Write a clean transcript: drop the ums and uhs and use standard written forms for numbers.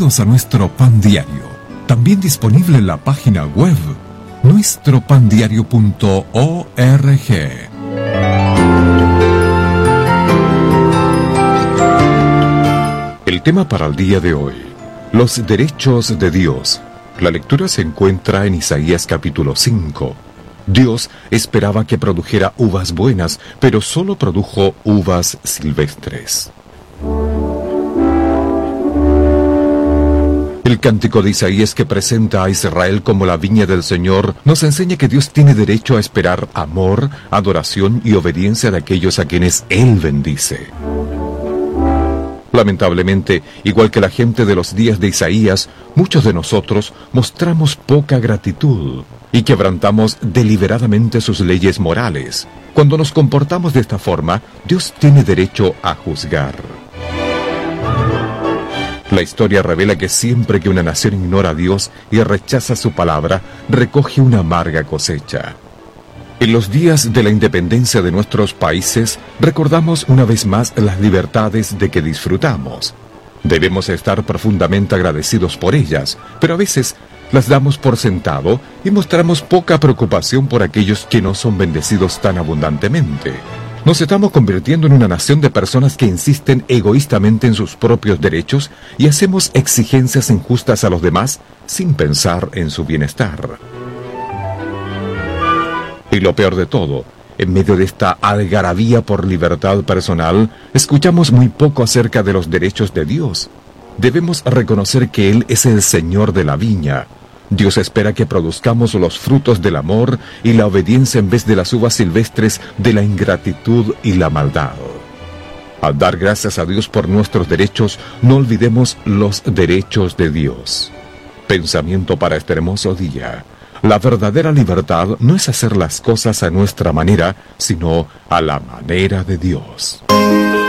Bienvenidos a nuestro Pan Diario, también disponible en la página web nuestropandiario.org. El tema para el día de hoy: los derechos de Dios. La lectura se encuentra en Isaías capítulo 5. Dios esperaba que produjera uvas buenas, pero solo produjo uvas silvestres. El cántico de Isaías, que presenta a Israel como la viña del Señor, nos enseña que Dios tiene derecho a esperar amor, adoración y obediencia de aquellos a quienes Él bendice. Lamentablemente, igual que la gente de los días de Isaías, muchos de nosotros mostramos poca gratitud y quebrantamos deliberadamente sus leyes morales. Cuando nos comportamos de esta forma, Dios tiene derecho a juzgar. La historia revela que siempre que una nación ignora a Dios y rechaza su palabra, recoge una amarga cosecha. En los días de la independencia de nuestros países, recordamos una vez más las libertades de que disfrutamos. Debemos estar profundamente agradecidos por ellas, pero a veces las damos por sentado y mostramos poca preocupación por aquellos que no son bendecidos tan abundantemente. Nos estamos convirtiendo en una nación de personas que insisten egoístamente en sus propios derechos y hacemos exigencias injustas a los demás sin pensar en su bienestar. Y lo peor de todo, en medio de esta algarabía por libertad personal, escuchamos muy poco acerca de los derechos de Dios. Debemos reconocer que Él es el Señor de la viña. Dios espera que produzcamos los frutos del amor y la obediencia en vez de las uvas silvestres de la ingratitud y la maldad. Al dar gracias a Dios por nuestros derechos, no olvidemos los derechos de Dios. Pensamiento para este hermoso día: la verdadera libertad no es hacer las cosas a nuestra manera, sino a la manera de Dios.